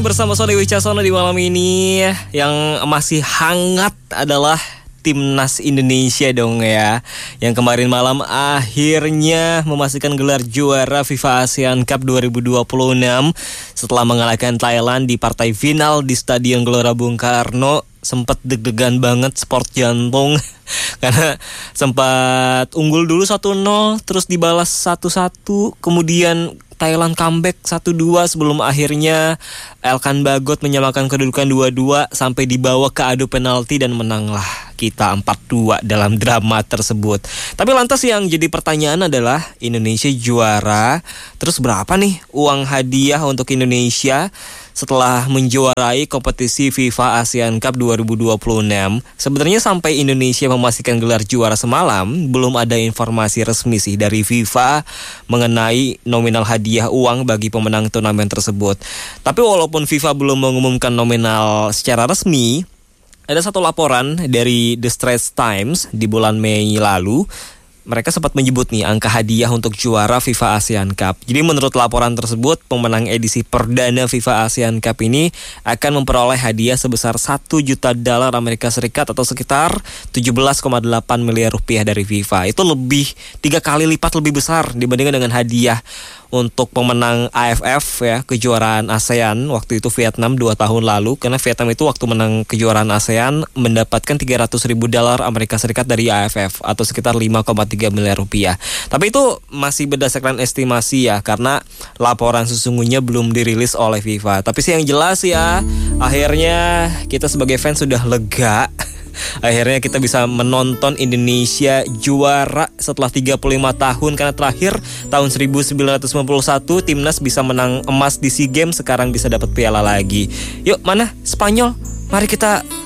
Bersama Sony Wicaksono di malam ini, yang masih hangat adalah Timnas Indonesia dong ya, yang kemarin malam akhirnya memastikan gelar juara FIFA ASEAN Cup 2026 setelah mengalahkan Thailand di partai final di Stadion Gelora Bung Karno. Sempat deg-degan banget, sport jantung karena sempat unggul dulu 1-0, terus dibalas 1-1, kemudian Thailand comeback 1-2 sebelum akhirnya Elkan Bagot menyamakan kedudukan 2-2 sampai dibawa ke adu penalti dan menanglah kita 4-2 dalam drama tersebut. Tapi lantas yang jadi pertanyaan adalah, Indonesia juara, terus berapa nih uang hadiah untuk Indonesia setelah menjuarai kompetisi FIFA ASEAN Cup 2026? Sebenarnya sampai Indonesia memastikan gelar juara semalam, belum ada informasi resmi sih dari FIFA mengenai nominal hadiah uang bagi pemenang turnamen tersebut. Tapi walaupun FIFA belum mengumumkan nominal secara resmi, ada satu laporan dari The Straits Times di bulan Mei lalu. Mereka sempat menyebut nih angka hadiah untuk juara FIFA ASEAN Cup. Jadi menurut laporan tersebut, pemenang edisi perdana FIFA ASEAN Cup ini akan memperoleh hadiah sebesar $1 juta Amerika Serikat atau sekitar 17,8 miliar rupiah dari FIFA. Itu 3 kali lipat lebih besar dibandingkan dengan hadiah untuk pemenang AFF ya, kejuaraan ASEAN waktu itu Vietnam 2 tahun lalu, karena Vietnam itu waktu menang kejuaraan ASEAN mendapatkan $300.000 Amerika Serikat dari AFF atau sekitar 5,3 miliar rupiah. Tapi itu masih berdasarkan estimasi ya, karena laporan sesungguhnya belum dirilis oleh FIFA. Tapi sih yang jelas ya, akhirnya kita sebagai fans sudah lega. Akhirnya kita bisa menonton Indonesia juara setelah 35 tahun, karena terakhir tahun 1991 Timnas bisa menang emas di SEA Games, sekarang bisa dapat piala lagi. Yuk, mana Spanyol? Mari kita